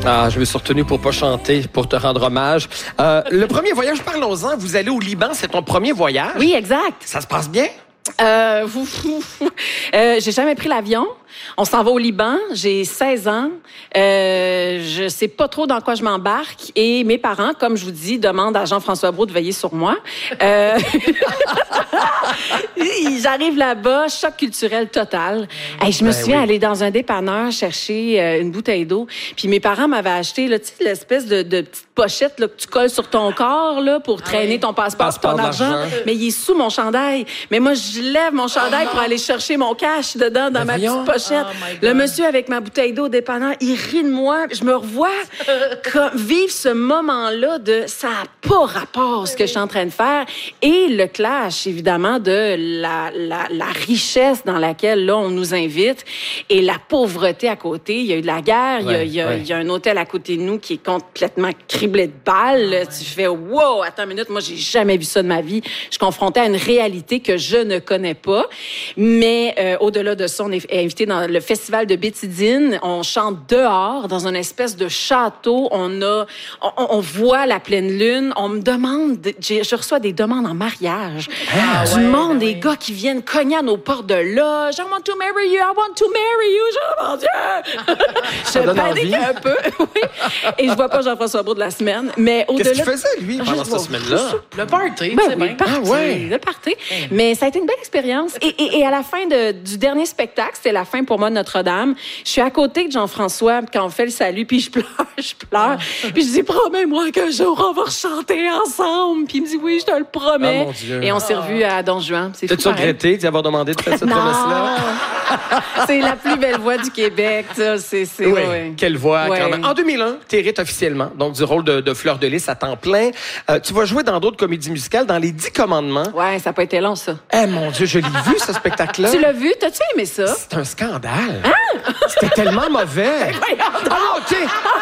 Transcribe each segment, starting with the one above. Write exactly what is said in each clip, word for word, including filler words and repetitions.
Ah, je me suis retenu pour pas chanter, pour te rendre hommage. Euh, le premier voyage, parlons-en. Vous allez au Liban, c'est ton premier voyage. Oui, exact. Ça se passe bien? Euh, euh, j'ai jamais pris l'avion. On s'en va au Liban. J'ai seize ans. Euh, je sais pas trop dans quoi je m'embarque. Et mes parents, comme je vous dis, demandent à Jean-François Brault de veiller sur moi. Euh... J'arrive là-bas, choc culturel total. Hey, je me ben souviens oui. aller dans un dépanneur chercher euh, une bouteille d'eau. Puis mes parents m'avaient acheté là, tu sais, l'espèce de, de petite pochette là, que tu colles sur ton corps là, pour traîner oui. ton passeport, Passeport ton argent. d'argent. Mais il est sous mon chandail. Mais moi, je lève mon chandail pour aller chercher mon cash dedans dans Ben ma voyons. petite pochette. Oh my God. Le monsieur avec ma bouteille d'eau dépanneur, il rit de moi. Je me revois comme vivre ce moment-là de ça n'a pas rapport à ce que je suis en train de faire. Et le clash, évidemment, de la, la, la richesse dans laquelle là, on nous invite et la pauvreté à côté. Il y a eu de la guerre. Ouais, il, y a, il, y a, ouais. il y a un hôtel à côté de nous qui est complètement criblé de balles. Tu fais, wow, attends une minute, moi, j'ai jamais vu ça de ma vie. Je suis confrontée à une réalité que je ne connais pas. Mais euh, au-delà de ça, on est invité dans le festival de Bétidine. On chante dehors, dans une espèce de château. On a, on, on voit la pleine lune. On me demande, de- j'ai- je reçois des demandes en mariage. Ah, du ouais, monde, ben des oui. gars qui viennent cogner à nos portes de loge. I want to marry you, I want to marry you. Je, mon Dieu! Je donne panique envie. un peu. Oui. Et je vois pas Jean-François Brault de la semaine. Mais au-delà... Qu'est-ce qu'il faisait, lui, pendant Je- cette semaine-là? Le party, Ben tu sais oui, bien. le party, Ah ouais. le party. Mais ça a été une belle expérience. Et, et, et à la fin de, du dernier spectacle, c'était la fin pour moi de Notre-Dame, je suis à côté de Jean-François quand on fait le salut, puis je pleure, je pleure. Puis je dis, promets-moi qu'un jour, on va rechanter ensemble. Puis il me dit, oui, je te le promets. Ah, mon Dieu. Et on s'est revus à Don Juan. C'est T'as-tu fou, pareil. regretté d'y avoir demandé de faire cette Non! promesse-là? C'est la plus belle voix du Québec, ça. C'est, c'est, Oui, ouais. quelle voix, Ouais. quand même. En deux mille un, t'hérites officiellement, donc du rôle de, de Fleur de Lys à temps plein. Euh, tu vas jouer dans d'autres comédies musicales, dans Les Dix Commandements. Ouais, ça n'a pas été long, ça. Eh mon Dieu, je l'ai vu, ce spectacle-là. Tu l'as vu? T'as-tu aimé ça? C'est un scandale. C'était tellement mauvais. Ah, OK.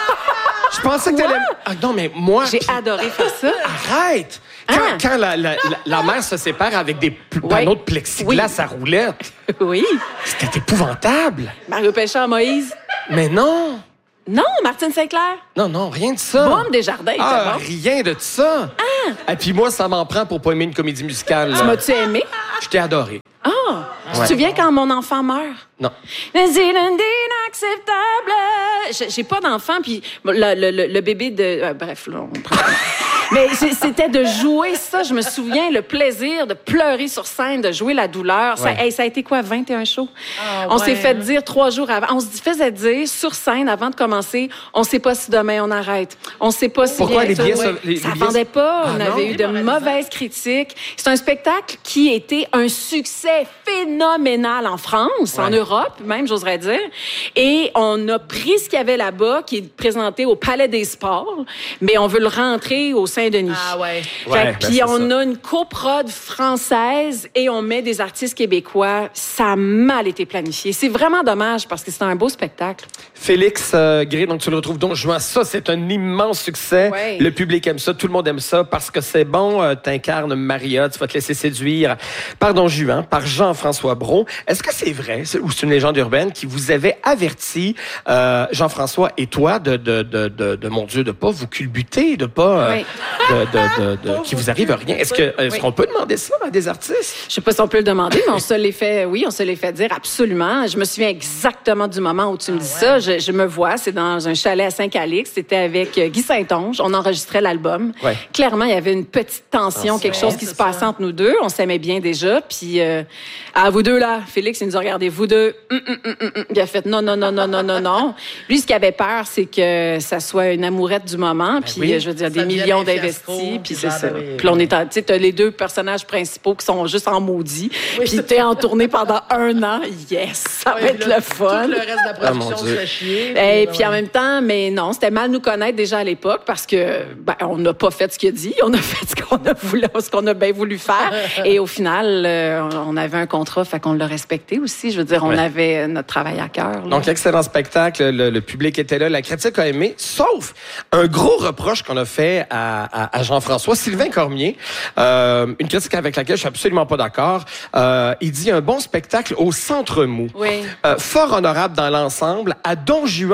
Je pensais que t'allais... Ah, non, mais moi... J'ai puis- adoré faire ça. Arrête! Quand, Ah. quand la, la, la, la mère se sépare avec des p- panneaux de plexiglas Oui. à roulettes, Oui. c'était épouvantable. Mario Péchard, Moïse. Mais non! Non, Martine Sinclair. Non, non, rien de ça. Boum, Desjardins, Ah, c'est bon. rien de ça. Ah! Et puis moi, ça m'en prend pour pas aimer une comédie musicale. Tu là. m'as-tu aimé? Je t'ai adoré. Ah! Tu te Ouais. souviens quand mon enfant meurt? Non. Mais c'est inacceptable. J'ai- J'ai pas d'enfant, puis le, le, le, le bébé de... euh, bref, là, on prend... Mais c'est- c'était de jouer ça. Je me souviens, le plaisir de pleurer sur scène, de jouer la douleur. Ça, Ouais. hey, ça a été quoi, vingt et un shows? Ah, on ouais, s'est fait hein? dire trois jours avant. On se faisait dire sur scène, avant de commencer, on sait pas si demain on arrête. On sait pas si Pourquoi les bientôt- billets se- les- Ça les billets- vendait pas. Ah, on non? avait eu de Démoralisant. mauvaises critiques. C'est un spectacle qui était un succès phénoménal en France, en Ouais. Europe même, j'oserais dire. Et on a pris ce qu'il y avait là-bas, qui est présenté au Palais des Sports, mais on veut le rentrer au Saint-Denis. Ah ouais. Fait Ouais, que- ben puis c'est on ça. a une coprode française et on met des artistes québécois. Ça a mal été planifié. C'est vraiment dommage parce que c'est un beau spectacle. Félix euh, Gray, donc tu le retrouves donc jouant. Ça, c'est un immense succès. Ouais. Le public aime ça, tout le monde aime ça parce que c'est bon. Euh, T'incarnes Maria, tu vas te laisser séduire par Don Juan, par Jean-François Brault. Est-ce que c'est vrai, c'est- ou c'est une légende urbaine, qui vous avait averti, euh, Jean-François et toi, de, de, de, de, de, mon Dieu, de pas vous culbuter, de pas, euh, Oui. de, de, de, de- qu'il vous arrive rien. Est-ce que, est-ce Oui. qu'on peut demander ça à des artistes? Je sais pas si on peut le demander, mais on se l'est fait, oui, on se l'est fait dire absolument. Je me souviens exactement du moment où tu me dis ça. Je, je me vois, c'est dans un chalet à Saint-Calix. C'était avec euh, Guy Saint-Onge. On enregistrait l'album. Ouais. Clairement, il y avait une petite tension, Ah, quelque c'est chose vrai, qui c'est se passait ça. entre nous deux. On s'aimait bien déjà. Puis, euh, à vous deux, là, Félix, il nous a regardé, vous deux. Hum, hum, hum, hum, hum. Il a fait non, non, non, non, non, non, non. Lui, ce qu'il avait peur, c'est que ça soit une amourette du moment. Puis, oui. euh, je veux dire, Ça des devienne millions un fiasco, d'investis. Puis, puis c'est genre, ça. ben oui. Puis, là, on est en, tu sais, t'as les deux personnages principaux qui sont juste en maudit. Puis, t'es en tournée pendant un an. Yes, ça va Ouais, être là, le fun. Tout le reste de la Ah, mon production Dieu. se fait chier. Et ben puis ouais. en même temps, mais non, c'était mal nous connaître déjà à l'époque parce que ben, on n'a pas fait ce qu'il a dit, on a fait ce qu'on a voulu, ce qu'on a bien voulu faire. Et au final, euh, on avait un contrat, fait qu'on l'a respecté aussi. Je veux dire, on Ouais. avait notre travail à cœur. là. Donc, excellent spectacle. Le, le public était là. La critique a aimé. Sauf un gros reproche qu'on a fait à, à, à Jean-François. Sylvain Cormier, euh, une critique avec laquelle je suis absolument pas d'accord. Euh, il dit un bon spectacle au centre mou. Oui. Euh, fort honorable dans l'ensemble, à Don Juan près.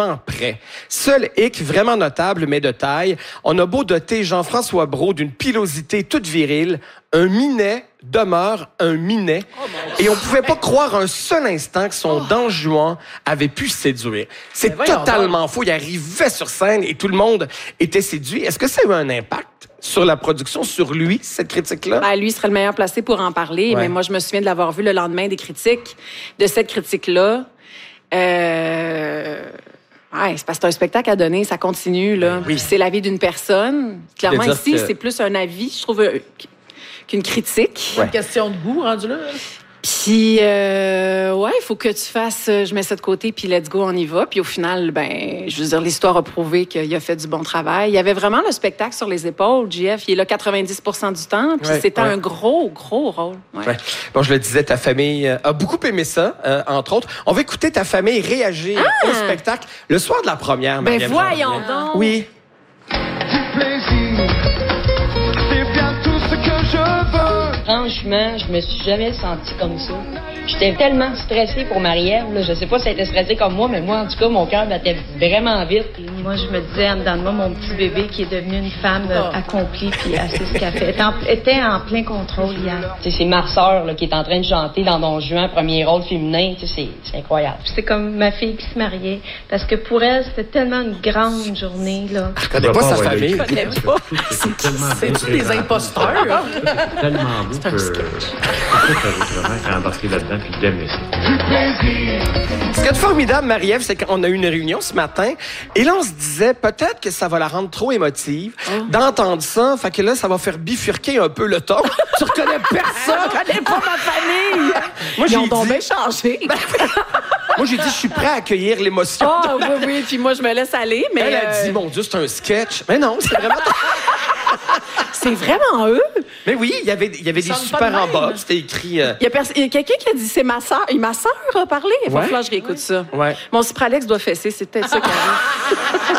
vrai. Seul hic vraiment notable, mais de taille, on a beau doter Jean-François Brault d'une pilosité toute virile, un minet demeure un minet. Oh et on pouvait pas croire un seul instant que son oh. Don Juan avait pu séduire. C'est totalement faux. Il arrivait sur scène et tout le monde était séduit. Est-ce que ça a eu un impact sur la production, sur lui, cette critique-là? Ben, lui serait le meilleur placé pour en parler. Ouais. Mais moi, je me souviens de l'avoir vu le lendemain des critiques, de cette critique-là. Euh... Ouais, c'est parce que c'est un spectacle à donner, ça continue, là. Oui. Puis c'est l'avis d'une personne. Clairement, ici, que... c'est plus un avis, je trouve, qu'une critique. C'est ouais. une question de goût, rendu là. Puis, euh, ouais, il faut que tu fasses, je mets ça de côté, puis let's go, on y va. Puis au final, ben, je veux dire, l'histoire a prouvé qu'il a fait du bon travail. Il y avait vraiment le spectacle sur les épaules, J F. Il est là quatre-vingt-dix pour cent du temps, puis ouais, c'était ouais. un gros, gros rôle. Ouais. Ouais. Bon, je le disais, ta famille a beaucoup aimé ça, euh, entre autres. On va écouter ta famille réagir ah! au spectacle le soir de la première. Ben voyons donc! Oui. Du plaisir, c'est bien tout ce que je veux. Franchement, je me suis jamais sentie comme ça. J'étais tellement stressée pour Marie-Ève. Là. Je sais pas si elle était stressée comme moi, mais moi, en tout cas, mon cœur battait vraiment vite. Et moi, je me disais, en dedans de moi, mon petit bébé qui est devenu une femme euh, accomplie, puis elle sait ce qu'elle fait. Elle était en, était en plein contrôle hier. T'sais, c'est ma sœur là, qui est en train de chanter dans Don Juan, premier rôle féminin. C'est, c'est incroyable. C'est comme ma fille qui se mariait, parce que pour elle, c'était tellement une grande journée. Là. Je connais pas, pas sa famille. Je connais pas. C'est-tu des imposteurs? C'est tellement beau que... C'est vraiment embarqué là-dedans puis d'aimer ça. Ce qui est formidable, Marie-Ève, c'est qu'on a eu une réunion ce matin et là, on se disait peut-être que ça va la rendre trop émotive oh. d'entendre ça. Fait que là, ça va faire bifurquer un peu le ton. Tu reconnais personne. Je connais pas ma famille. Moi, j'ai tombé changé. Moi, j'ai dit, je suis prêt à accueillir l'émotion. Ah, oh, oui, oui. Puis moi, je me laisse aller. Mais elle a dit, mon Dieu, c'est un sketch. Mais non, c'est vraiment... C'est vraiment eux. Mais oui, il y avait, il y avait des super en bas. C'était écrit... Euh... Il y a, pers- il y a quelqu'un qui a dit, c'est ma sœur. Et ma sœur a parlé. Il faut ouais. que je réécoute ça. Ouais. Mon Cipralex doit fesser. C'est peut-être ça qui arrive.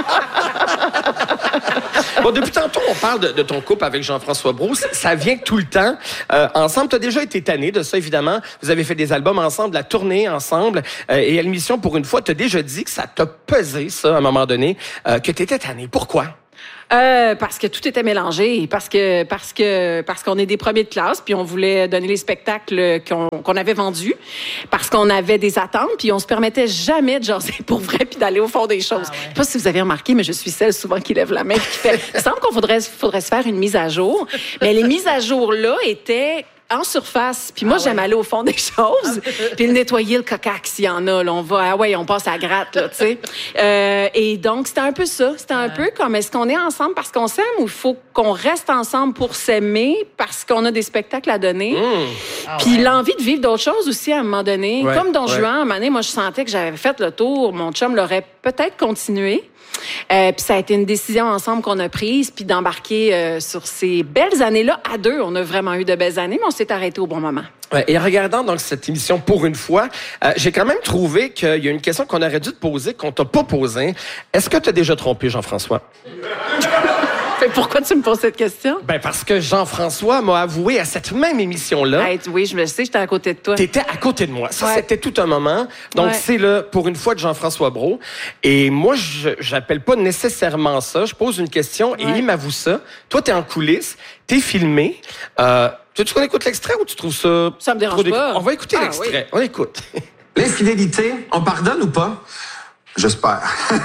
Bon, depuis tantôt, on parle de, de ton couple avec Jean-François Brault. Ça vient tout le temps euh, ensemble. Tu as déjà été tanné de ça, évidemment. Vous avez fait des albums ensemble, la tournée ensemble. Euh, et à l'émission, pour une fois, tu as déjà dit que ça t'a pesé, ça, à un moment donné, euh, que tu étais tanné. Pourquoi? Euh, parce que tout était mélangé, parce que parce que parce qu'on est des premiers de classe, puis on voulait donner les spectacles qu'on, qu'on avait vendus, parce qu'on avait des attentes, puis on se permettait jamais de jaser pour vrai, puis d'aller au fond des choses. Ah ouais. Je sais pas si vous avez remarqué, mais je suis celle souvent qui lève la main, qui fait. Il semble qu'on faudrait faudrait se faire une mise à jour, mais les mises à jour là étaient en surface. Puis moi, ah ouais. j'aime aller au fond des choses. Puis le nettoyer, le cocax, s'il y en a. Là, on va, ah ouais, on passe à gratte, là, tu sais. Euh, et donc, c'était un peu ça. C'était un ouais. peu comme, est-ce qu'on est ensemble parce qu'on s'aime ou il faut qu'on reste ensemble pour s'aimer parce qu'on a des spectacles à donner? Mmh. Ah Puis ouais. l'envie de vivre d'autres choses aussi, à un moment donné. Ouais. Comme Don ouais. Juan, à un moment donné, moi, je sentais que j'avais fait le tour. Mon chum l'aurait peut-être continué. Euh, puis ça a été une décision ensemble qu'on a prise, puis d'embarquer euh, sur ces belles années-là à deux. On a vraiment eu de belles années, mais on s'est arrêté au bon moment. Ouais, et en regardant donc cette émission pour une fois, euh, j'ai quand même trouvé qu'il y a une question qu'on aurait dû te poser, qu'on t'a pas posée. Est-ce que tu as déjà trompé Jean-François? Pourquoi tu me poses cette question? Ben parce que Jean-François m'a avoué à cette même émission-là. Hey, oui, je le sais, j'étais à côté de toi. T'étais à côté de moi. Ça, ouais. c'était tout un moment. Donc, ouais. c'est là, pour une fois, de Jean-François Brault. Et moi, je j'appelle pas nécessairement ça. Je pose une question ouais. et il m'avoue ça. Toi, t'es en coulisses, t'es filmé. Euh, tu veux qu'on écoute l'extrait ou tu trouves ça... Ça me dérange dé... pas. On va écouter ah, l'extrait. Oui. On écoute. L'infidélité, on pardonne ou pas? J'espère.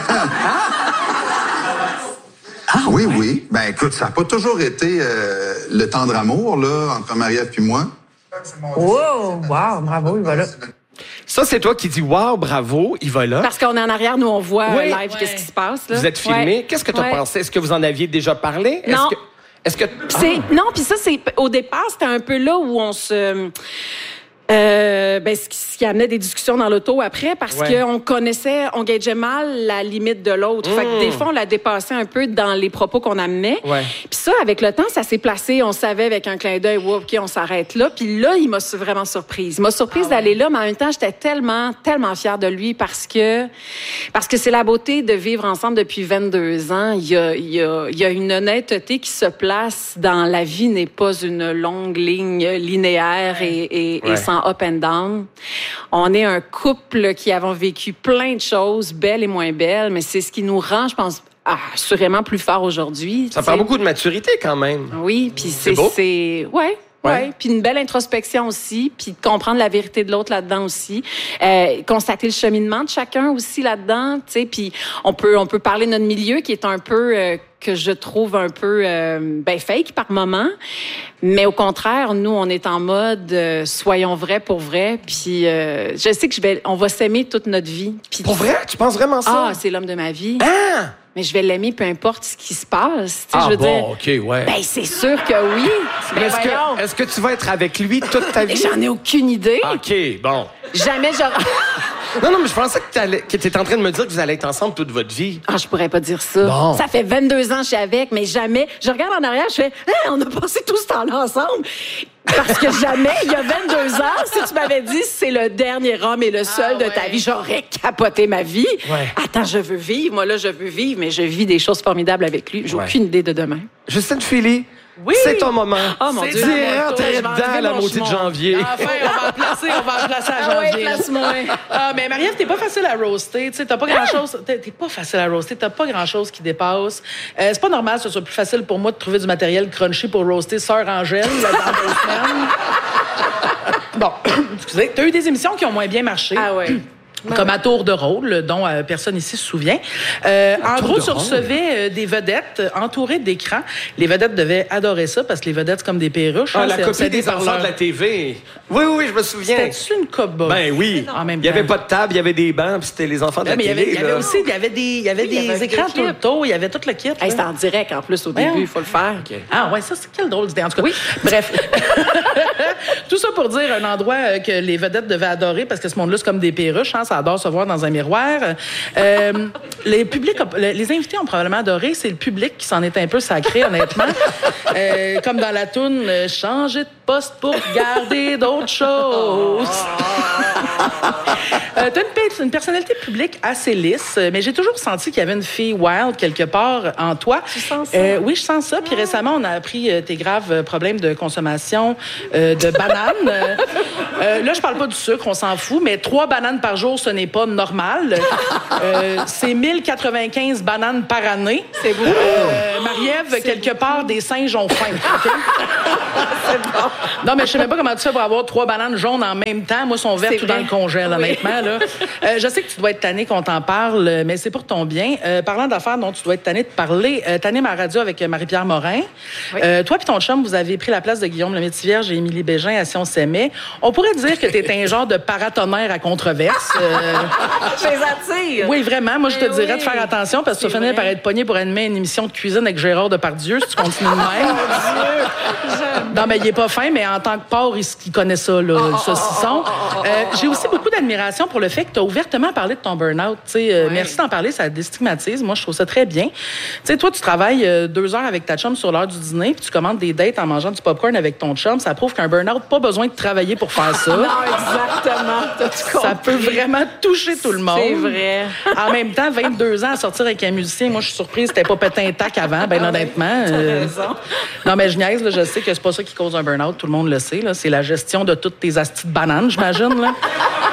Ah oui, oui. Ben écoute, ça n'a pas toujours été euh, le tendre amour, là, entre Marie-Ève et moi. Wow, wow, bravo, il va là. Ça, c'est toi qui dis « Wow, bravo, il va là ». Parce qu'on est en arrière, nous, on voit oui. live ouais. qu'est-ce qui se passe. Là. Vous êtes filmé. Ouais. Qu'est-ce que tu as ouais. pensé? Est-ce que vous en aviez déjà parlé? Non. Est-ce que... Est-ce que... C'est... Ah. Non, puis ça, c'est... Au départ, c'était un peu là où on se... Euh, ben, ce qui, ce qui amenait des discussions dans l'auto après, parce ouais. qu'on connaissait, on gageait mal la limite de l'autre. Mmh. Fait que des fois, on la dépassait un peu dans les propos qu'on amenait. Ouais. Puis ça, avec le temps, ça s'est placé. On savait avec un clin d'œil, wow, OK, on s'arrête là. Puis là, il m'a vraiment surprise. Il m'a surprise ah, d'aller ouais. là, mais en même temps, j'étais tellement, tellement fière de lui parce que parce que c'est la beauté de vivre ensemble depuis vingt-deux ans. Il y a, il y a, il y a une honnêteté qui se place dans la vie n'est pas une longue ligne linéaire ouais. et, et, ouais. et sans vraiment up and down. On est un couple qui avons vécu plein de choses, belles et moins belles, mais c'est ce qui nous rend, je pense, assurément plus fort aujourd'hui. Ça prend beaucoup de maturité quand même. Oui, puis c'est... C'est beau. c'est... Ouais. Ouais. Ouais, puis une belle introspection aussi, puis de comprendre la vérité de l'autre là-dedans aussi, euh, constater le cheminement de chacun aussi là-dedans, tu sais, puis on peut on peut parler de notre milieu qui est un peu euh, que je trouve un peu euh, ben fake par moment, mais au contraire, nous on est en mode euh, soyons vrais pour vrai, puis euh, je sais que je vais on va s'aimer toute notre vie. Pis, Pour vrai, tu penses vraiment ça? Ah, c'est l'homme de ma vie. Ah! Mais je vais l'aimer peu importe ce qui se passe. Ah je veux bon, dire, OK, ouais. ben c'est sûr que oui. Ben, Est-ce voyons. que, est-ce que tu vas être avec lui toute ta vie? J'en ai aucune idée. OK, bon. Jamais j'aurais... Non, non, mais je pensais que tu étais en train de me dire que vous allez être ensemble toute votre vie. Ah, je pourrais pas dire ça. Bon. Ça fait vingt-deux ans que je suis avec, mais jamais... Je regarde en arrière, je fais hein, on a passé tout ce temps-là ensemble. Parce que jamais, il y a vingt-deux ans, si tu m'avais dit c'est le dernier homme et le seul Ah, de ta ouais. vie, j'aurais capoté ma vie. Ouais. Attends, je veux vivre. Moi, là, je veux vivre, mais je vis des choses formidables avec lui. J'ai Ouais. aucune idée de demain. Justine Philly, Oui. c'est ton moment. Oh, mon C'est Dieu. ça, Direct mon tour. Je vais dedans enlever la mon maudite chemon. janvier. Enfin, on va en placer, on va en placer à Ah ouais, janvier. là. place-moi. Ah, mais Marie-Ève, t'es pas facile à roaster. Tu sais, t'as pas grand-chose. T'es t'es pas facile à roaster. T'as pas grand-chose qui dépasse. Euh, c'est pas normal que ce soit plus facile pour moi de trouver du matériel crunchy pour roaster Sœur Angèle là, dans deux semaines. Bon, excusez. T'as eu des émissions qui ont moins bien marché. Ah ouais. Comme à tour de rôle, dont euh, personne ici se souvient. Euh, en tour gros, de tu rôle? recevais euh, des vedettes euh, entourées d'écrans. Les vedettes devaient adorer ça parce que les vedettes, c'est comme des perruches. Ah, hein, la c'est copie obsédé des par enfants leur- de la T V. Oui, oui, oui, je me souviens. C'était-tu une coboche? Ben oui. En même Il n'y avait temps. pas de table, il y avait des bancs, puis c'était les enfants de Ouais, la mais il y télé. avait, il y avait là. aussi il y avait des, il y avait Oui, il y des avait écrans des tout le clips. tour. Il y avait tout le kit. Hey, là. c'est en direct en plus au Voyons. début, il faut le faire. Ah ouais, ça, c'est quelle drôle d'idée. En tout cas, oui. Bref. Tout ça pour dire un endroit euh, que les vedettes devaient adorer parce que ce monde-là, c'est comme des perruches. Hein, ça adore se voir dans un miroir. Euh, les, publics, les invités ont probablement adoré. C'est le public qui s'en est un peu sacré, honnêtement. Euh, comme dans la toune euh, « Changer de poste pour regarder d'autres choses ». Euh, t'as une, pe- une personnalité publique assez lisse, euh, mais j'ai toujours senti qu'il y avait une fille wild quelque part en toi. Tu sens ça? Euh, oui, je sens ça. Puis récemment, on a appris euh, tes graves euh, problèmes de consommation euh, de bananes. Euh, euh, là, je parle pas du sucre, on s'en fout, mais trois bananes par jour, ce n'est pas normal. Euh, c'est mille quatre-vingt-quinze bananes par année. C'est beaucoup. Euh, Marie-Ève, quelque part, des singes ont faim. OK? C'est bon. Non, mais je sais même pas comment tu fais pour avoir trois bananes jaunes en même temps. Moi, sont vertes C'est ou dans vrai. le congèle, Oui. honnêtement. Là. Euh, je sais que tu dois être tanné qu'on t'en parle, mais c'est pour ton bien. Euh, parlant d'affaires dont tu dois être tanné de parler, euh, tanné ma radio avec euh, Marie-Pierre Morin. Oui. Euh, toi puis ton chum, vous avez pris la place de Guillaume le Métivierge et Émilie Bégin à Si on s'aimait. On pourrait dire que tu es un genre de paratonnerre à controverse. Euh, Je les attire. oui, vraiment. Moi, je te Eh dirais oui. de faire attention parce que tu C'est vas finir vrai. par être pogné pour animer une émission de cuisine avec Gérard Depardieu si tu continues de même. Non, mais il est pas fin, mais en tant que porc, il, il connaît ça, là, le saucisson. Euh, J'ai aussi beaucoup d'admiration pour le fait que tu as ouvertement parlé de ton burn-out. Tu sais, euh, Ouais. Merci d'en parler, ça déstigmatise. Moi, je trouve ça très bien. Tu sais, toi, tu travailles euh, deux heures avec ta chum sur l'heure du dîner, puis tu commandes des dates en mangeant du popcorn avec ton chum. Ça prouve qu'un burn-out, pas besoin de travailler pour faire ça. Non, exactement. T'as-tu Ça compris? peut vraiment toucher tout le monde. C'est vrai. En même temps, vingt-deux ans à sortir avec un musicien, moi, je suis surprise, c'était pas pété un tac avant, ben honnêtement. T'as euh, raison. Non, mais je niaise, là, je sais que c'est pas ça qui cause un burn-out, tout le monde le sait. Là. C'est la gestion de toutes tes astis de bananes, j'imagine. Là.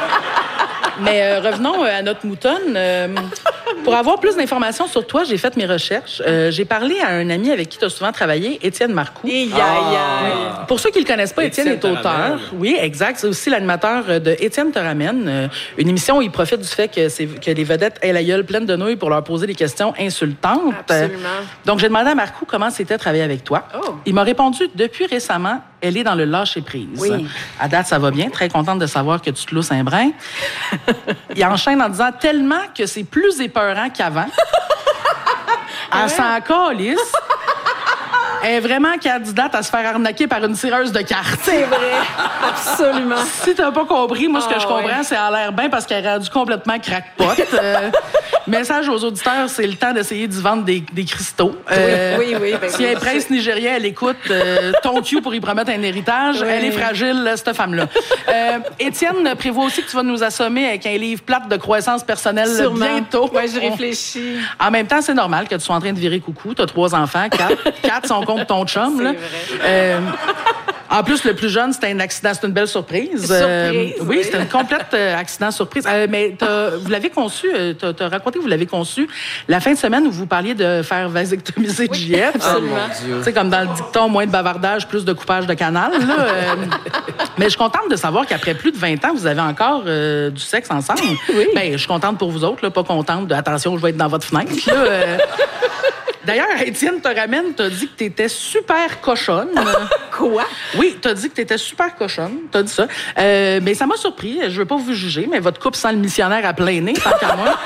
Mais euh, revenons euh, à notre moutonne. Euh, pour avoir plus d'informations sur toi, j'ai fait mes recherches. Euh, j'ai parlé à un ami avec qui tu as souvent travaillé, Étienne Marcoux. Aïe, aïe, aïe. Pour ceux qui le connaissent pas, Étienne Étienne est te ramène. auteur. Oui, exact. C'est aussi l'animateur de Étienne te ramène, euh, une émission où il profite du fait que, c'est, que les vedettes aient la gueule pleine de nouilles pour leur poser des questions insultantes. Absolument. Donc, j'ai demandé à Marcoux comment c'était de travailler avec toi. Oh. Il m'a répondu, depuis récemment, elle est dans le lâcher-prise. Oui. À date, ça va bien. Très contente de savoir que tu te lousses un brin. Il enchaîne en disant tellement que c'est plus épeurant qu'avant. Elle s'en calisse. Elle est vraiment candidate à se faire arnaquer par une tireuse de cartes. C'est vrai. Absolument. Si t'as pas compris, moi, ce que Ah, je comprends, ouais. c'est à l'air bien parce qu'elle est rendue complètement crackpot. Euh, message aux auditeurs, c'est le temps d'essayer d'y vendre des, des cristaux. Euh, oui, oui, ben si oui. un prince nigérien, elle écoute euh, ton cue pour y promettre un héritage, Oui. elle est fragile, cette femme-là. Euh, Étienne prévoit aussi que tu vas nous assommer avec un livre plate de croissance personnelle Sûrement. bientôt. Ouais, je On- réfléchis. En même temps, c'est normal que tu sois en train de virer coucou. Tu as trois enfants, quatre. Quatre sont contre ton chum. C'est là. vrai. Euh, En plus, le plus jeune, c'était un accident, c'était une belle surprise. Surprise, Euh, oui. oui, c'était une complète euh, accident surprise. Euh, mais t'as- vous l'avez conçu, euh, t'as, t'as raconté que vous l'avez conçu la fin de semaine où vous parliez de faire vasectomiser J F. absolument. Tu sais, comme dans le dicton, moins de bavardage, plus de coupage de canal. Là, euh, mais je suis contente de savoir qu'après plus de vingt ans, vous avez encore euh, du sexe ensemble. Oui. Ben, je suis contente pour vous autres, là, pas contente de attention, je vais être dans votre fenêtre. Là, euh. D'ailleurs, Étienne te ramène, t'as dit que t'étais super cochonne. Quoi? Oui, t'as dit que t'étais super cochonne. T'as dit ça. Euh, mais ça m'a surpris. Je veux pas vous juger, mais votre couple sent le missionnaire à plein nez, tant qu'à moi.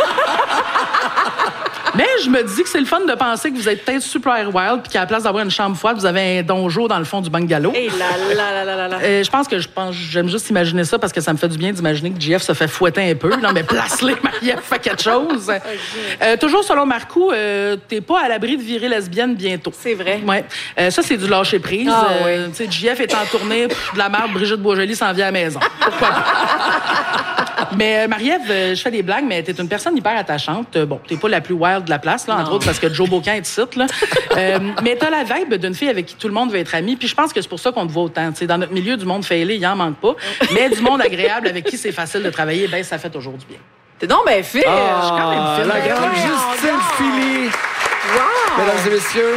Mais je me dis que c'est le fun de penser que vous êtes peut-être super wild puis qu'à la place d'avoir une chambre froide, vous avez un donjon dans le fond du bungalow. Et là, là, là, là, là, là. Euh, je pense que je pense, j'aime juste imaginer ça parce que ça me fait du bien d'imaginer que J F se fait fouetter un peu. Non, mais place-les, Marie-Ève fait quelque chose. Euh, toujours selon Marcoux, euh, t'es pas à l'abri de virer lesbienne bientôt. C'est vrai. Ouais. Euh, ça, c'est du lâcher prise. Ah, euh, oui. Tu sais, J F est en tournée, pff, de la merde, Brigitte Boisjoli s'en vient à la maison. Pourquoi pas? Mais euh, Marie-Ève, euh, je fais des blagues, mais t'es une personne hyper attachante. Euh, bon, t'es pas la plus wild de la place, là, entre Non. autres parce que Joe Bocan est ici, là. Euh, mais t'as la vibe d'une fille avec qui tout le monde veut être ami. Puis je pense que c'est pour ça qu'on te voit autant. T'sais, dans notre milieu du monde failé, il en manque pas. Mais du monde agréable avec qui c'est facile de travailler, ben ça fait toujours du bien. T'es donc bien fait. je suis quand même Ah, fine. la Ben grande oui, Justine on Philly. Wow! Mesdames et messieurs.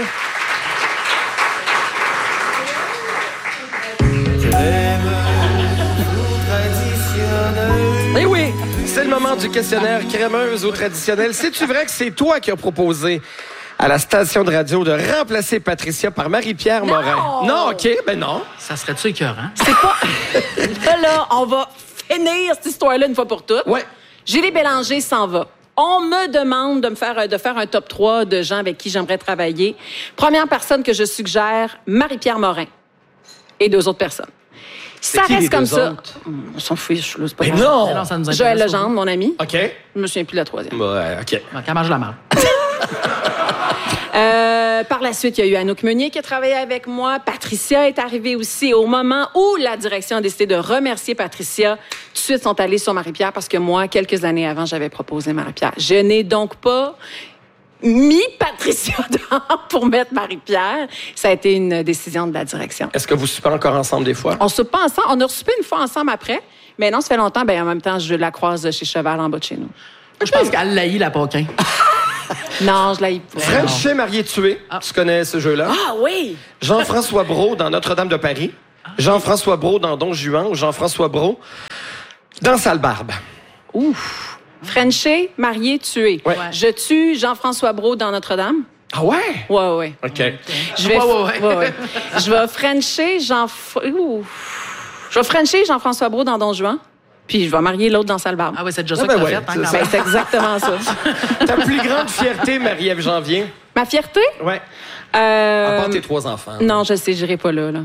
Eh oui, c'est le moment du questionnaire crémeuse ou traditionnel. C'est-tu vrai que c'est toi qui as proposé à la station de radio de remplacer Patricia par Marie-Pierre Morin? Non, OK, ben non. Ça serait-tu écœurant? C'est pas. Là, là, on va finir cette histoire-là une fois pour toutes. Ouais. Julie Bélanger s'en va. On me demande de me faire de faire un top trois de gens avec qui j'aimerais travailler. Première personne que je suggère, Marie-Pierre Morin. Et deux autres personnes. Ça qui, les reste comme deux ça. autres? Hum, On s'en fiche, là, c'est pas Mais grave. non! Mais non, ça nous intéresse Joël pas. Legendre, mon ami. OK. Je me souviens plus de la troisième. Ouais, OK. Donc, elle mange la marde. Euh, par la suite, il y a eu Anouk Meunier qui a travaillé avec moi. Patricia est arrivée aussi. Au moment où la direction a décidé de remercier Patricia, tout de suite sont allés sur Marie-Pierre parce que moi, quelques années avant, j'avais proposé Marie-Pierre. Je n'ai donc pas mis Patricia dehors pour mettre Marie-Pierre. Ça a été une décision de la direction. Est-ce que vous soupez encore ensemble des fois? On soupe pas ensemble. On a soupé une fois ensemble après. Mais non, ça fait longtemps. Ben, en même temps, je la croise chez Cheval en bas de chez nous. Je pense qu'elle laït la Paquin. Non, je l'ai pas. Frenché marié tué. Tu connais ce jeu-là? Ah oui! Jean-François Brault dans Notre-Dame de Paris. Jean-François Brault dans Don Juan ou Jean-François Brault dans Sale Barbe. Ouf! Frenché, marié, tué. Ouais. Je tue Jean-François Brault dans Notre-Dame. Ah ouais? Ouais, ouais. OK. Je vais, Ouais, ouais, ouais. ouais, ouais. Je vais Frencher Jean... Ouh. Je vais Frencher Jean-François Brault dans Don Juan, puis je vais marier l'autre dans Sale Barbe. Ah oui, c'est déjà Ah ça ben que t'as ouais, fait. Hein, c'est quand ça. Ben, même. c'est exactement ça. Ta plus grande fierté, Marie-Ève Janvier? Ma fierté? Ouais. Euh, À part tes trois enfants. Non, je sais, j'irai pas là. là.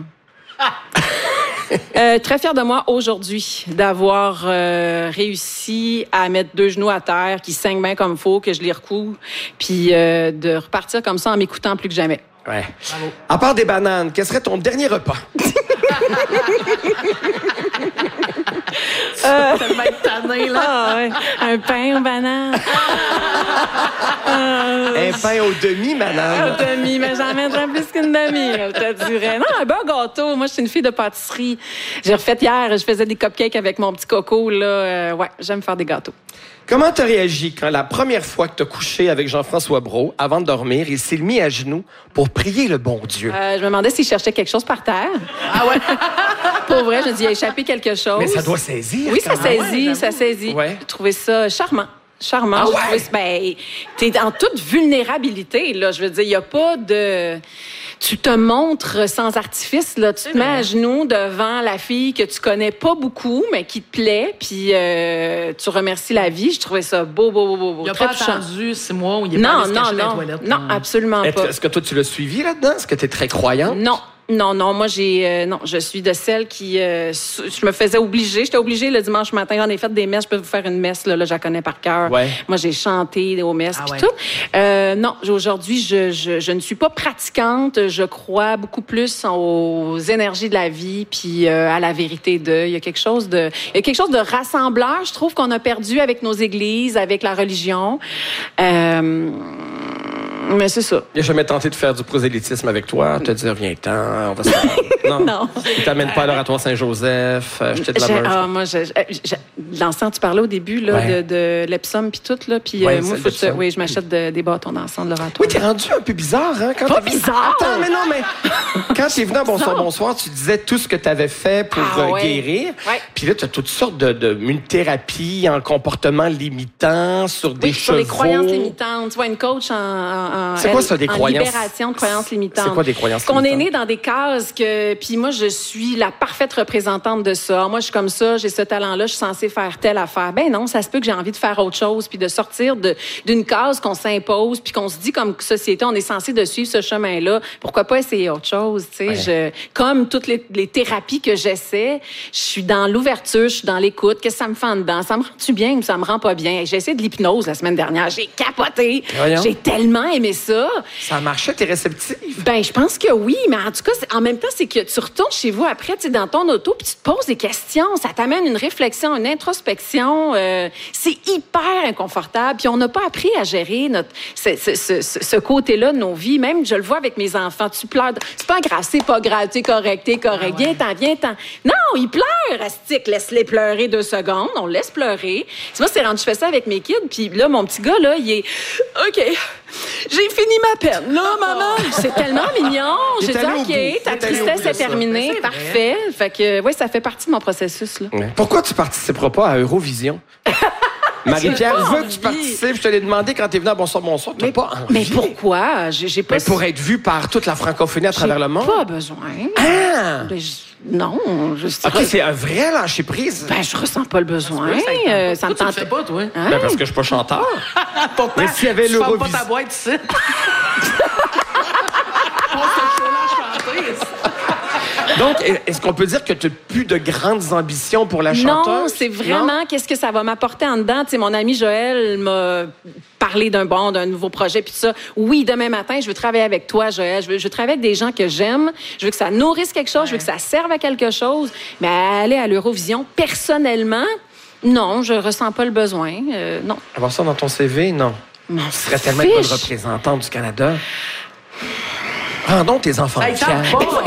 Euh, très fière de moi aujourd'hui d'avoir euh, réussi à mettre deux genoux à terre, qui saignent bien comme faut, que je les recoue, puis euh, de repartir comme ça en m'écoutant plus que jamais. Ouais. Bravo. À part des bananes, quel serait ton dernier repas? Euh, Tellement tanné, là. ah, ouais. Un pain aux bananes. Euh, Un pain au demi, Un madame. demi, mais j'en mettrais plus qu'une demi, là, je te dirais. Non, un bon gâteau. Moi, je suis une fille de pâtisserie. J'ai refait hier, je faisais des cupcakes avec mon petit coco, là. Euh, ouais, j'aime faire des gâteaux. Comment t'as réagi quand la première fois que t'as couché avec Jean-François Brault, avant de dormir, il s'est mis à genoux pour prier le bon Dieu? Euh, je me demandais s'il cherchait quelque chose par terre. Ah ouais? Pour vrai, je me dis, il a échappé quelque chose. Mais ça doit saisir. Oui, ça quand même. saisit, ça saisit. Ouais. J'ai trouvé ça charmant. Charmant. Ah J'ai ouais? trouvé ça- ben, t'es en toute vulnérabilité, là. Je veux dire, il n'y a pas de... Tu te montres sans artifice, là. Tu te mets à genoux devant la fille que tu connais pas beaucoup, mais qui te plaît, puis euh, tu remercies la vie. Je trouvais ça beau, beau, beau, beau, beau. Il n'a Très pas touchant. attendu six mois où il est pas Non, allé se non, cacher dans les non. toilettes. Non, absolument Est-ce pas. est-ce que toi, tu l'as suivi là-dedans? Est-ce que t'es très croyante? Non. Non, non, moi, j'ai, euh, non, je suis de celles qui, euh, su- je me faisais obliger, j'étais obligée le dimanche matin, j'en ai fait des messes, je peux vous faire une messe, là, là je la connais par cœur. Ouais. Moi, j'ai chanté aux messes, Ah puis ouais. tout. Euh, non, aujourd'hui, je, je, je ne suis pas pratiquante, je crois beaucoup plus aux énergies de la vie, puis euh, à la vérité de, il y a quelque chose de, il y a quelque chose de rassembleur, je trouve qu'on a perdu avec nos églises, avec la religion. Euh, Mais c'est ça. Il n'a jamais tenté de faire du prosélytisme avec toi, te dire, viens-t'en, on va se faire. Non. Non. Il t'amène pas à l'oratoire Saint-Joseph, acheter de la J'ai- merch. ah, moi, je, je- je- l'encens, tu parlais au début là, Ouais. de, de l'Epsom puis tout, là. Puis Ouais, euh, moi, c'est faut que je- l'Epsom. oui, je m'achète de- des bâtons d'encens de l'oratoire. Oui, t'es rendu un peu bizarre, hein? Quand Pas t'es- bizarre! Attends, mais non, mais quand t'es venu à Bonsoir, Bizarre. Bonsoir, tu disais tout ce que t'avais fait pour Ah, euh, ouais. guérir. Ouais. Puis là, t'as toutes sortes de, de une thérapie en comportement limitant, sur des Oui, sur chevaux. les croyances limitantes. Tu vois, une coach en, en, en- C'est quoi elle, ça, des en croyances? libération de croyances limitantes. C'est quoi des croyances Qu'on est limitantes? né dans des cases que... Puis moi, je suis la parfaite représentante de ça. Moi, je suis comme ça, j'ai ce talent-là, je suis censée faire telle affaire. Ben non, ça se peut que j'ai envie de faire autre chose, puis de sortir de, d'une case qu'on s'impose, puis qu'on se dit comme société, on est censé de suivre ce chemin-là. Pourquoi pas essayer autre chose, tu sais? Ouais. Je, comme toutes les, les thérapies que j'essaie, je suis dans l'ouverture, je suis dans l'écoute. Qu'est-ce que ça me fait en dedans? Ça me rend-tu bien ou ça me rend pas bien? J'ai essayé de l'hypnose la semaine dernière. J'ai capoté. Voyons. J'ai tellement aimé ça. Ça a marché, t'es réceptive? Ben, je pense que oui, mais en tout cas, c'est- en même temps, c'est que tu retournes chez vous après, tu sais, dans ton auto, puis tu te poses des questions. Ça t'amène une réflexion, une introspection. Euh, c'est hyper inconfortable. Puis on n'a pas appris à gérer notre, ce, ce, ce, ce côté-là de nos vies. Même, je le vois avec mes enfants. Tu pleures. C'est pas grave, c'est pas grave. T'es correct, t'es correct. Viens-t'en, viens-t'en. Non, ils pleurent, Astic. Laisse-les pleurer deux secondes. On le laisse pleurer. C'est moi, c'est rendu, je fais ça avec mes kids. Puis là, mon petit gars, là, il est OK. J'ai fini ma peine. Là, maman, c'est tellement mignon. Il J'ai est dit, allé au OK, bout. Il est ta allé au tristesse bout de est ça. terminée. Mais c'est Parfait. Fait que, oui, ça fait partie de mon processus, là. Ouais. Pourquoi tu participeras pas à Eurovision? Marie-Pierre J'ai pas veut que envie. tu participes. Je te l'ai demandé quand t'es venu à Bonsoir, Bonsoir. T'as pas envie. Mais pourquoi? J'ai j'ai pas... Mais pour être vu par toute la francophonie à travers J'ai le monde. pas besoin. Ah! Ben, je- Non, je OK, c'est un vrai lâcher-prise. Ben, je ressens pas le besoin. Ça, ça me tente Euh, pas. ça me Pourquoi tente tu le fais pas, toi? Hein? Ben, parce que je suis pas chanteur. Pourtant, Mais s'il y avait tu fermes pas l'Eurovision- ta boîte ici. On se show-là chanter. Donc, est-ce qu'on peut dire que tu n'as plus de grandes ambitions pour la chanteuse? Non, c'est vraiment qu'est-ce que ça va m'apporter en dedans. Tu sais, mon ami Joël m'a parlé d'un bon, d'un nouveau projet, puis tout ça. Oui, demain matin, je veux travailler avec toi, Joël. Je veux, je veux travailler avec des gens que j'aime. Je veux que ça nourrisse quelque chose. Je veux que ça serve à quelque chose. Mais aller à l'Eurovision, personnellement, non, je ressens pas le besoin. Euh, non. Avoir ça dans ton C V, non. M'en Tu serais tellement une bonne fiche. représentante du Canada. Rendons tes enfants Hey, fiers. t'en pas.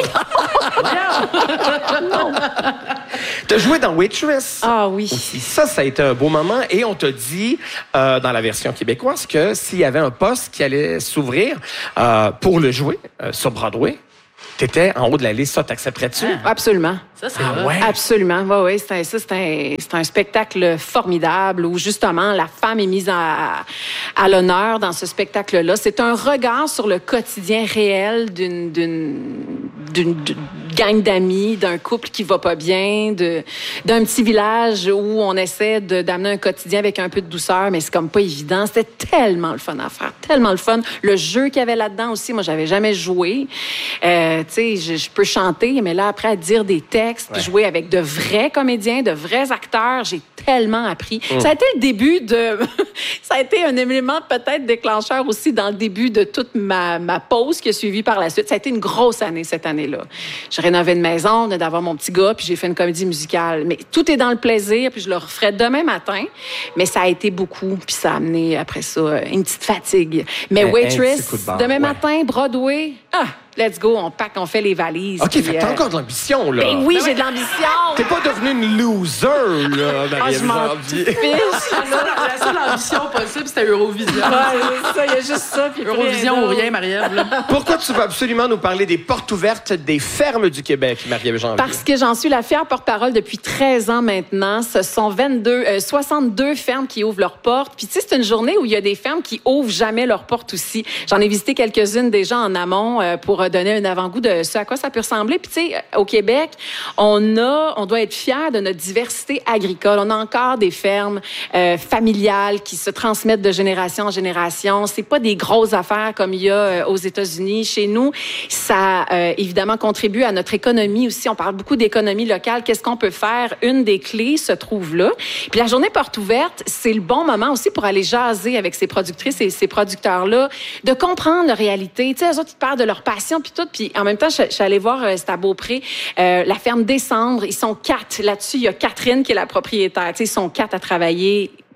Tu as joué dans Waitress. Ah oui. Aussi. Ça, ça a été un beau moment. Et on t'a dit, euh, dans la version québécoise, que s'il y avait un poste qui allait s'ouvrir euh, pour le jouer euh, sur Broadway, t'étais en haut de la liste. Ça, t'accepterais-tu? Absolument. Ça, c'est Ah hot. ouais? Absolument. Oui, oui. C'est un, ça, c'est un, c'est un spectacle formidable où, justement, la femme est mise à, à l'honneur dans ce spectacle-là. C'est un regard sur le quotidien réel d'une, d'une, d'une, d'une gang d'amis, d'un couple qui va pas bien, de, d'un petit village où on essaie de, d'amener un quotidien avec un peu de douceur, mais c'est comme pas évident. C'était tellement le fun à faire, tellement le fun. Le jeu qu'il y avait là-dedans aussi, moi, j'avais jamais joué. Euh, tu sais, je, je peux chanter, mais là, après, à dire des textes, puis jouer avec de vrais comédiens, de vrais acteurs, j'ai tellement appris. Ça a été le début de... ça a été un élément peut-être déclencheur aussi dans le début de toute ma, ma pause qui a suivi par la suite. Ça a été une grosse année, cette année-là. J'ai rénové une maison, on a d'avoir mon petit gars, puis j'ai fait une comédie musicale. Mais tout est dans le plaisir, puis je le referai demain matin. Mais ça a été beaucoup, puis ça a amené, après ça, une petite fatigue. Mais Un- un Waitress, petit coup de barre, demain ouais. matin, Broadway, ah, let's go, on pack, on fait les valises. OK, puis, fait que t'as euh, encore de l'ambition, là. Ben oui, j'ai de l'ambition. T'es pas devenue une loser, là, Ah, je m'en Marie-Janvier. fiche. La seule, la seule ambition possible, c'était Eurovision. Ouais, c'est ça, il y a juste ça. Puis Eurovision rien ou d'autre. rien, Marie-Ève. là. Pourquoi tu veux absolument nous parler des portes ouvertes des fermes du Québec, Marie-Ève Janvier? Parce que j'en suis la fière porte-parole depuis treize ans maintenant. Ce sont vingt-deux, euh, soixante-deux fermes qui ouvrent leurs portes. Puis tu sais, c'est une journée où il y a des fermes qui ouvrent jamais leurs portes aussi. J'en ai visité quelques-unes déjà en amont euh, pour euh, donner un avant-goût de ce à quoi ça peut ressembler. Puis tu sais, euh, au Québec, on a, on doit être fiers de notre diversité agricole. On a encore des fermes euh, familiales qui se transmettent de génération en génération. C'est pas des grosses affaires comme il y a euh, aux États-Unis. Chez nous, ça euh, évidemment contribue à notre économie aussi. On parle beaucoup d'économie locale. Qu'est-ce qu'on peut faire? Une des clés se trouve là. Puis la journée porte ouverte, c'est le bon moment aussi pour aller jaser avec ces productrices et ces producteurs-là, de comprendre leur réalité. Tu sais, eux autres, ils parlent de leur passion puis tout. Puis en même temps, je, je suis allée voir, euh, c'était à Beaupré, euh, la ferme Décembre. Ils sont quatre. Là-dessus, il y a Catherine qui est la propriétaire. Tu sais, ils sont quatre à travailler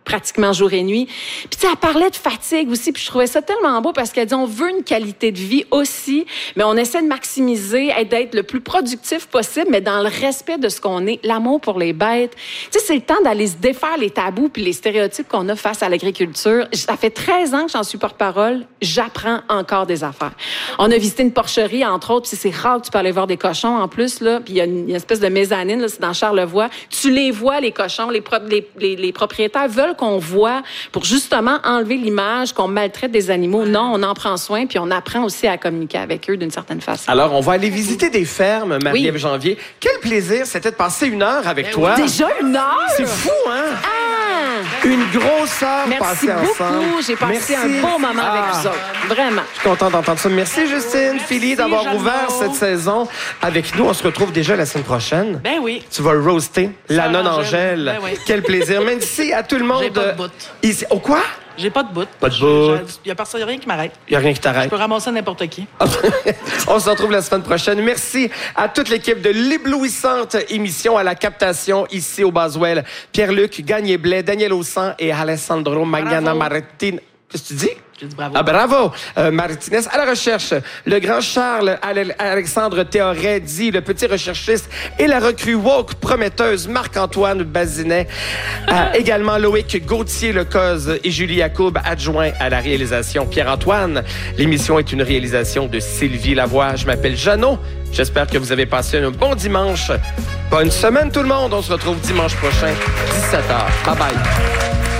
pratiquement jour et nuit. Puis tu sais, elle parlait de fatigue aussi, puis je trouvais ça tellement beau parce qu'elle dit, on veut une qualité de vie aussi, mais on essaie de maximiser et d'être le plus productif possible, mais dans le respect de ce qu'on est, l'amour pour les bêtes. Tu sais, c'est le temps d'aller se défaire les tabous puis les stéréotypes qu'on a face à l'agriculture. Ça fait treize ans que j'en suis porte-parole, j'apprends encore des affaires. On a visité une porcherie, entre autres, puis c'est rare que tu peux aller voir des cochons en plus, là, puis il y a une, une espèce de mezzanine, là, c'est dans Charlevoix. Tu les vois, les cochons, les, pro- les, les, les propriétaires veulent qu'on voit pour justement enlever l'image qu'on maltraite des animaux. Non, on en prend soin, puis on apprend aussi à communiquer avec eux d'une certaine façon. Alors, on va aller visiter des fermes, Marie-Ève oui. Janvier. Quel plaisir c'était de passer une heure avec ben toi. Oui. Déjà une heure? C'est fou, hein? Ah! Une grosse heure Merci passée beaucoup. ensemble. J'ai passé Merci. un bon moment ah. avec vous autres. Vraiment. Je suis content d'entendre ça. Merci, Justine, Philly, d'avoir Jeannot. ouvert cette saison avec nous. On se retrouve déjà la semaine prochaine. Ben oui. Tu vas roaster la non-Angèle. Ben oui. Quel plaisir. Merci à tout le monde. J'ai pas de bout. Ici. Oh, quoi? J'ai pas de bout. Pas de bout. Il n'y a personne, rien qui m'arrête. Il n'y a rien qui t'arrête. Je peux ramasser n'importe qui. On se retrouve la semaine prochaine. Merci à toute l'équipe de l'éblouissante émission à la captation ici au Boswell. Pierre-Luc Gagné-Blais, Daniel Aussan et Alessandro Magana Martin. Qu'est-ce que tu dis? J'ai dit bravo. Ah, bravo! Euh, Martinez, à la recherche, le grand Charles Ale- Alexandre Théoret dit le petit recherchiste et la recrue woke prometteuse Marc-Antoine Bazinet. Euh, également Loïc Gauthier-Lecoz et Julie Yacoub, adjoint à la réalisation Pierre-Antoine. L'émission est une réalisation de Sylvie Lavoie. Je m'appelle Jeannot. J'espère que vous avez passé un bon dimanche. Bonne semaine tout le monde. On se retrouve dimanche prochain, dix-sept heures. Bye bye.